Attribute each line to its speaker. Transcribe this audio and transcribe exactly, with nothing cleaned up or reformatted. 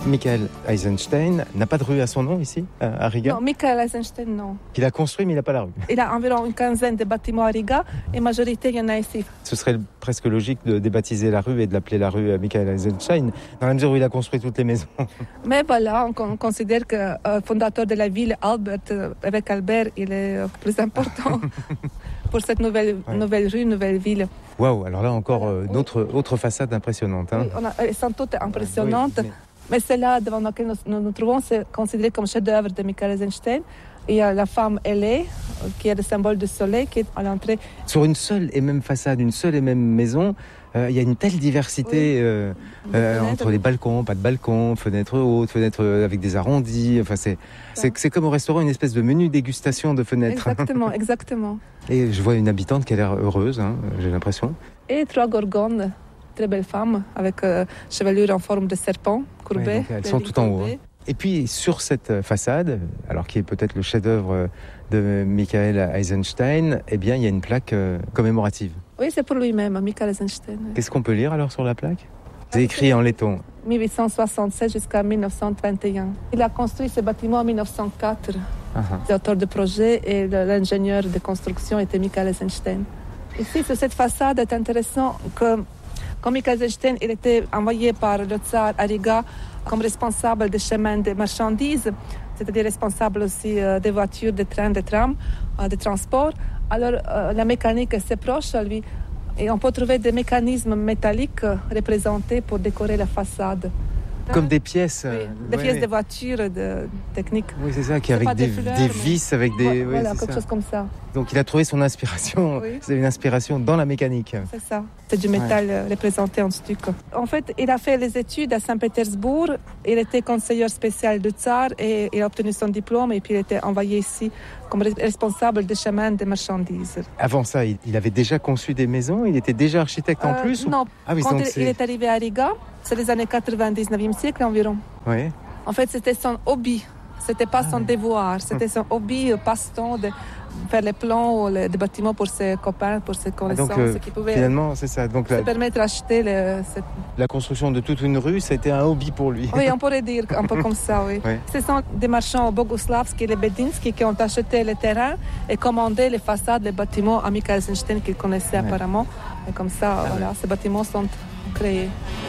Speaker 1: Michael Eisenstein n'a pas de rue à son nom ici, à Riga?
Speaker 2: Non, Michael Eisenstein, non.
Speaker 1: Il a construit, mais il n'a pas la rue.
Speaker 2: Il a environ une quinzaine de bâtiments à Riga et majorité, il y en a ici.
Speaker 1: Ce serait presque logique de débaptiser la rue et de l'appeler la rue Michael Eisenstein, dans la mesure où il a construit toutes les maisons.
Speaker 2: Mais voilà, on, on considère que le euh, fondateur de la ville, Albert, euh, avec Albert, il est euh, plus important pour cette nouvelle, ouais. nouvelle rue, nouvelle ville.
Speaker 1: Waouh, alors là encore, euh, oui. autre, autre façade impressionnante. Hein.
Speaker 2: Oui, on a, elles sont toutes impressionnantes.
Speaker 1: Oui, mais...
Speaker 2: mais celle-là devant laquelle nous, nous nous trouvons, c'est considéré comme chef-d'œuvre de Michael Eisenstein. Il y a la femme ailée, qui est le symbole du soleil, qui est à l'entrée.
Speaker 1: Sur une seule et même façade, une seule et même maison, euh, il y a une telle diversité oui. euh, euh, entre les balcons, pas de balcons, fenêtres hautes, fenêtres avec des arrondis. Enfin, c'est, c'est, c'est comme au restaurant, une espèce de menu dégustation de fenêtres.
Speaker 2: Exactement, exactement.
Speaker 1: Et je vois une habitante qui a l'air heureuse, hein, j'ai l'impression.
Speaker 2: Et trois gorgones, très belles femmes, avec euh, chevelure en forme de serpent, courbée.
Speaker 1: Ouais, elles sont tout en haut. Hein. Et puis sur cette façade, alors qui est peut-être le chef-d'œuvre de Michael Eisenstein, eh bien il y a une plaque commémorative.
Speaker 2: Oui, c'est pour lui-même, Michael Eisenstein. Oui.
Speaker 1: Qu'est-ce qu'on peut lire alors sur la plaque? C'est écrit en letton.
Speaker 2: mille huit cent soixante-sept jusqu'à mille neuf cent vingt et un. Il a construit ce bâtiment en mille neuf cent quatre. Uh-huh. L'auteur du projet et l'ingénieur de construction était Michael Eisenstein. Ici, sur cette façade, c'est intéressant que quand Michael Eisenstein il était envoyé par le tsar à Riga comme responsable des chemins de marchandises, c'est-à-dire responsable aussi euh, des voitures, des trains, des trams, euh, des transports. Alors euh, la mécanique est assez proche à lui et on peut trouver des mécanismes métalliques euh, représentés pour décorer la façade.
Speaker 1: Comme des pièces.
Speaker 2: Oui, des
Speaker 1: ouais.
Speaker 2: pièces de voitures, de techniques.
Speaker 1: Oui, c'est ça, qui avec des, des, fleurs, des vis, avec des...
Speaker 2: Voilà,
Speaker 1: oui,
Speaker 2: quelque
Speaker 1: ça.
Speaker 2: chose comme ça.
Speaker 1: Donc il a trouvé son inspiration,
Speaker 2: oui.
Speaker 1: c'est une inspiration dans la mécanique.
Speaker 2: C'est ça, c'est du métal ouais. représenté en stuc. En fait, il a fait les études à Saint-Pétersbourg, il était conseiller spécial du tsar et il a obtenu son diplôme et puis il était envoyé ici comme responsable des chemins de marchandises.
Speaker 1: Avant ça, il avait déjà conçu des maisons? Il était déjà architecte en
Speaker 2: euh,
Speaker 1: plus?
Speaker 2: Non,
Speaker 1: ou... ah, oui,
Speaker 2: quand il,
Speaker 1: c'est...
Speaker 2: il est arrivé à Riga, c'est les années quatre-vingt-dix-neuvième siècle environ.
Speaker 1: Oui.
Speaker 2: En fait, c'était son hobby. C'était pas ah, son oui. devoir. C'était son hobby, passe-temps de faire les plans les, des bâtiments pour ses copains, pour ses connaissances.
Speaker 1: Ah, donc, euh,
Speaker 2: qui pouvaient
Speaker 1: finalement, c'est ça. Donc,
Speaker 2: se
Speaker 1: la...
Speaker 2: permettre d'acheter le, cette...
Speaker 1: la construction de toute une rue, c'était un hobby pour lui.
Speaker 2: Oui, on pourrait dire un peu comme ça, oui. oui. Ce sont des marchands Boguslavski et Lebedinsky qui ont acheté les terrains et commandé les façades, les bâtiments à Michael Eisenstein qu'ils connaissaient ouais. apparemment. Et comme ça, ah, voilà, ouais. ces bâtiments sont créés.